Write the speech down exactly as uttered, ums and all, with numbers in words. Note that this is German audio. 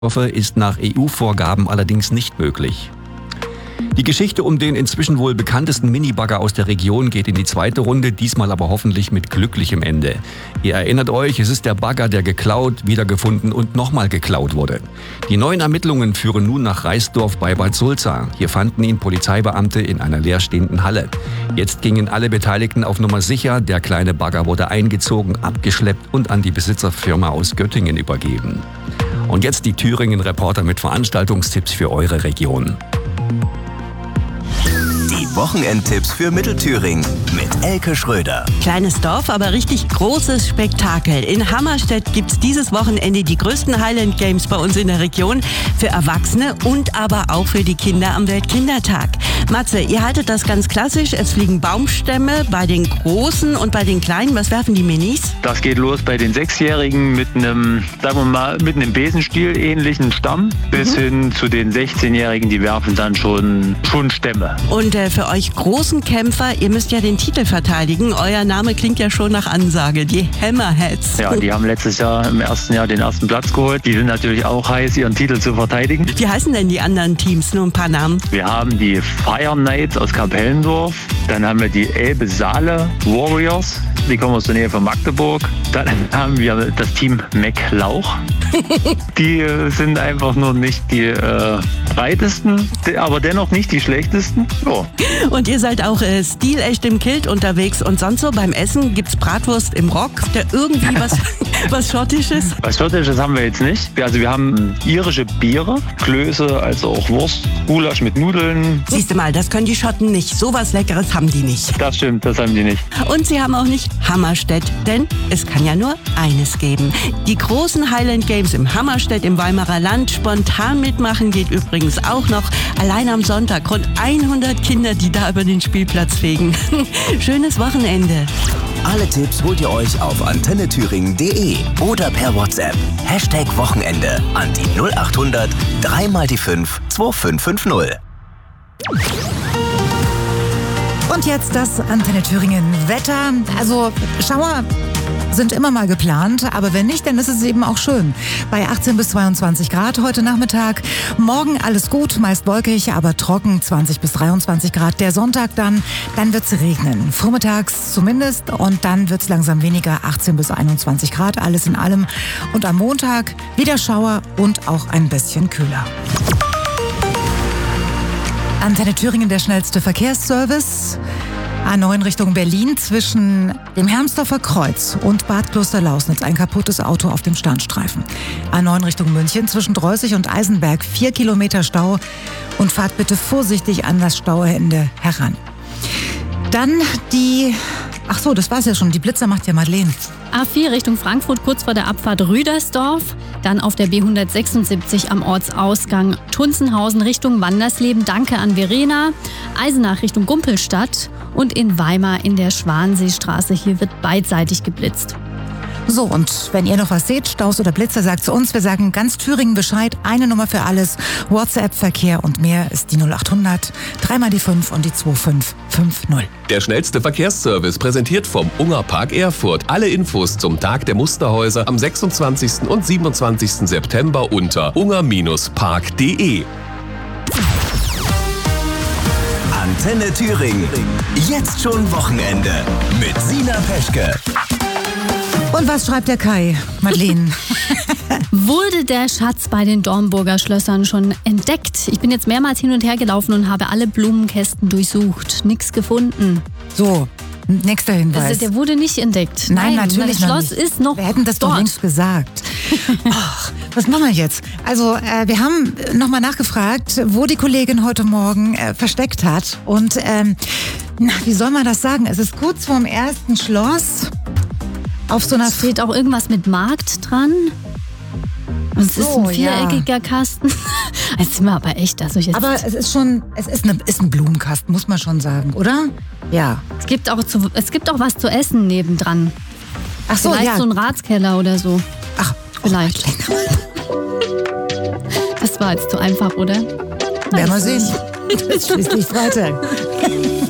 ist nach E U-Vorgaben allerdings nicht möglich. Die Geschichte um den inzwischen wohl bekanntesten Minibagger aus der Region geht in die zweite Runde, diesmal aber hoffentlich mit glücklichem Ende. Ihr erinnert euch, es ist der Bagger, der geklaut, wiedergefunden und nochmal geklaut wurde. Die neuen Ermittlungen führen nun nach Reisdorf bei Bad Sulza. Hier fanden ihn Polizeibeamte in einer leerstehenden Halle. Jetzt gingen alle Beteiligten auf Nummer sicher. Der kleine Bagger wurde eingezogen, abgeschleppt und an die Besitzerfirma aus Göttingen übergeben. Und jetzt die Thüringen-Reporter mit Veranstaltungstipps für eure Region. Die Wochenendtipps für Mittelthüringen mit Elke Schröder. Kleines Dorf, aber richtig großes Spektakel. In Hammerstedt gibt's dieses Wochenende die größten Highland Games bei uns in der Region. Für Erwachsene und aber auch für die Kinder am Weltkindertag. Matze, ihr haltet das ganz klassisch. Es fliegen Baumstämme bei den Großen und bei den Kleinen. Was werfen die Minis? Das geht los bei den Sechsjährigen mit einem, sagen wir mal, mit einem Besenstiel ähnlichen Stamm bis mhm. hin zu den sechzehnjährigen, die werfen dann schon, schon Stämme. Und äh, für euch großen Kämpfer, ihr müsst ja den Titel verteidigen. Euer Name klingt ja schon nach Ansage, die Hammerheads. Ja, die haben letztes Jahr im ersten Jahr den ersten Platz geholt. Die sind natürlich auch heiß, ihren Titel zu verteidigen. Wie heißen denn die anderen Teams? Nur ein paar Namen. Wir haben die Fire Knights aus Kapellendorf. Dann haben wir die Elbe Saale Warriors. Die kommen aus der Nähe von Magdeburg. Dann haben wir das Team McLauch. Die sind einfach nur nicht die äh, breitesten, aber dennoch nicht die schlechtesten. Oh. Und ihr seid auch äh, stilecht im Kilt unterwegs. Und sonst so beim Essen gibt's Bratwurst im Rock, der irgendwie was, was Schottisches? Was Schottisches haben wir jetzt nicht. Also wir haben irische Biere, Klöße, also auch Wurst, Gulasch mit Nudeln. Siehst du mal, das können die Schotten nicht. So was Leckeres haben die nicht. Das stimmt, das haben die nicht. Und sie haben auch nicht Hammerstedt, denn es kann ja nur eines geben. Die großen Highland Games im Hammerstedt im Weimarer Land. Spontan mitmachen geht übrigens auch noch. Allein am Sonntag rund hundert Kinder, die da über den Spielplatz fegen. Schönes Wochenende. Alle Tipps holt ihr euch auf antenne thüringen punkt de oder per WhatsApp. Hashtag Wochenende an die null acht hundert drei mal die fünf zwei fünf fünf null. Und jetzt das Antenne Thüringen Wetter. Also Schauer sind immer mal geplant, aber wenn nicht, dann ist es eben auch schön. Bei achtzehn bis zweiundzwanzig Grad heute Nachmittag. Morgen alles gut, meist wolkig, aber trocken, zwanzig bis dreiundzwanzig Grad. Der Sonntag dann, dann wird's regnen. Vormittags zumindest und dann wird's langsam weniger, achtzehn bis einundzwanzig Grad, alles in allem. Und am Montag wieder Schauer und auch ein bisschen kühler. Antenne Thüringen, der schnellste Verkehrsservice. A neun Richtung Berlin zwischen dem Hermsdorfer Kreuz und Bad Klosterlausnitz. Ein kaputtes Auto auf dem Standstreifen. A neun Richtung München zwischen Dreußig und Eisenberg. Vier Kilometer Stau. Und fahrt bitte vorsichtig an das Stauende heran. Dann die... Ach so, das war's ja schon. Die Blitzer macht ja Madeleine. A vier Richtung Frankfurt, kurz vor der Abfahrt Rüdersdorf. Dann auf der B hundertsechsundsiebzig am Ortsausgang Tunzenhausen Richtung Wandersleben. Danke an Verena. Eisenach Richtung Gumpelstadt. Und in Weimar in der Schwanseestraße. Hier wird beidseitig geblitzt. So, und wenn ihr noch was seht, Staus oder Blitzer, sagt zu uns. Wir sagen ganz Thüringen Bescheid. Eine Nummer für alles. WhatsApp-Verkehr und mehr ist die null acht hundert drei mal die fünf und die zwei fünf fünf null. Der schnellste Verkehrsservice präsentiert vom Unger Park Erfurt. Alle Infos zum Tag der Musterhäuser am sechsundzwanzigsten und siebenundzwanzigsten September unter unger park punkt de. Antenne Thüringen. Jetzt schon Wochenende mit Sina Peschke. Und was schreibt der Kai, Madeleine? Wurde der Schatz bei den Dornburger Schlössern schon entdeckt? Ich bin jetzt mehrmals hin und her gelaufen und habe alle Blumenkästen durchsucht. Nix gefunden. So, nächster Hinweis. Also der wurde nicht entdeckt. Nein, Nein natürlich das noch Schloss nicht. ist noch Wir hätten das dort. doch längst gesagt. Ach, was machen wir jetzt? Also, äh, wir haben nochmal nachgefragt, wo die Kollegin heute Morgen äh, versteckt hat. Und, ähm, na, wie soll man das sagen? Es ist kurz vorm ersten Schloss. Auf so einer... Es steht auch irgendwas mit Markt dran. Und es so, ist ein viereckiger ja. Kasten. Jetzt sind wir aber echt. Also jetzt aber es ist schon, es ist, eine, ist ein Blumenkasten, muss man schon sagen, oder? Ja. Es gibt auch, zu, es gibt auch was zu essen nebendran. Ach so, Vielleicht ja. so ein Ratskeller oder so. Ach, vielleicht. Das war jetzt zu einfach, oder? Werden wir sehen. Das ist schließlich Freitag.